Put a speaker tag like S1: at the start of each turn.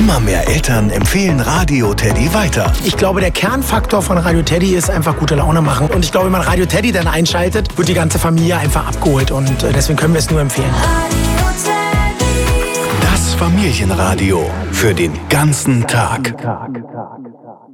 S1: Immer mehr Eltern empfehlen Radio Teddy weiter.
S2: Ich glaube, der Kernfaktor von Radio Teddy ist einfach gute Laune machen. Und ich glaube, wenn man Radio Teddy dann einschaltet, wird die ganze Familie einfach abgeholt. Und deswegen können wir es nur empfehlen.
S1: Das Familienradio für den ganzen Tag.